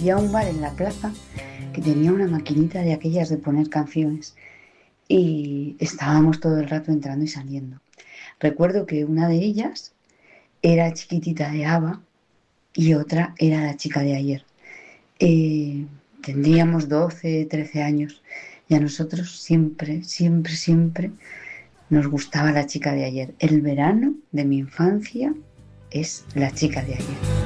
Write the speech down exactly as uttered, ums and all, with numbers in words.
conocía un bar en la plaza que tenía una maquinita de aquellas de poner canciones y estábamos todo el rato entrando y saliendo. Recuerdo que una de ellas era Chiquitita de ABBA y otra era La chica de ayer. Eh, Tendríamos doce, trece años y a nosotros siempre, siempre, siempre nos gustaba La chica de ayer. El verano de mi infancia es La chica de ayer.